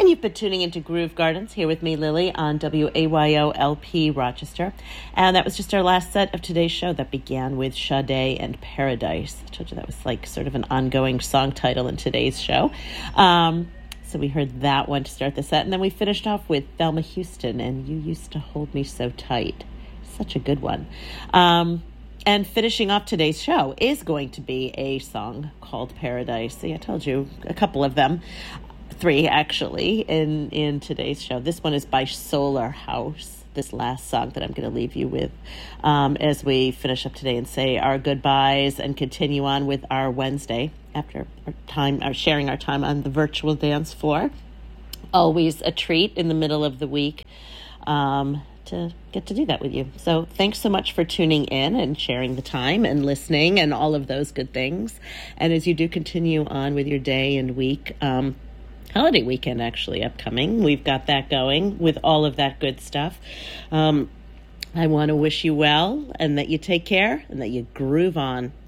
And you've been tuning into Groove Gardens here with me, Lily, on WAYO-LP Rochester. And that was just our last set of today's show that began with Sade and Paradise. I told you that was like sort of an ongoing song title in today's show. So we heard that one to start the set. And then we finished off with Thelma Houston and You Used to Hold Me So Tight. Such a good one. And finishing off today's show is going to be a song called Paradise. See, I told you a couple of them. 3 actually in today's show. This one is by Solar House, this last song that I'm going to leave you with as we finish up today and say our goodbyes and continue on with our Wednesday after sharing our time on the virtual dance floor. Always a treat in the middle of the week to get to do that with you. So thanks so much for tuning in and sharing the time and listening and all of those good things. And as you do continue on with your day and week, holiday weekend actually upcoming. We've got that going with all of that good stuff. I want to wish you well and that you take care and that you groove on.